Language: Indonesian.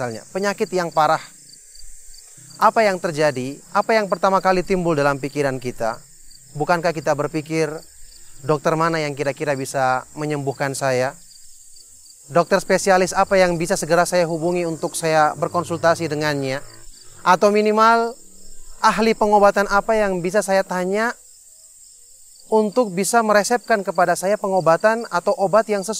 Misalnya, penyakit yang parah. Apa yang terjadi? Apa yang pertama kali timbul dalam pikiran kita? Bukankah kita berpikir, dokter mana yang kira-kira bisa menyembuhkan saya? Dokter spesialis apa yang bisa segera saya hubungi untuk saya berkonsultasi dengannya? Atau minimal, ahli pengobatan apa yang bisa saya tanya untuk bisa meresepkan kepada saya pengobatan atau obat yang sesuai